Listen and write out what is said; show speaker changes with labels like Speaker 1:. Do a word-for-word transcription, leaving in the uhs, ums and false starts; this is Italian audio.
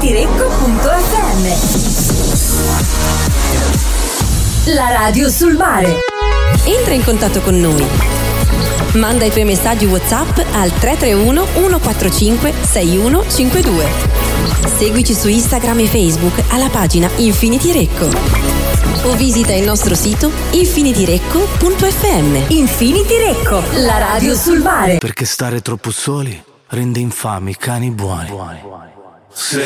Speaker 1: infinitirecco punto effe emme. La radio sul mare.
Speaker 2: Entra in contatto con noi. Manda i tuoi messaggi WhatsApp al tre tre uno uno quattro cinque sei uno cinque due. Seguici su Instagram e Facebook alla pagina Infinity Recco. O visita il nostro sito infinitirecco punto effe emme.
Speaker 1: Infinity Recco, la radio sul mare.
Speaker 3: Perché stare troppo soli rende infami i cani buoni. Se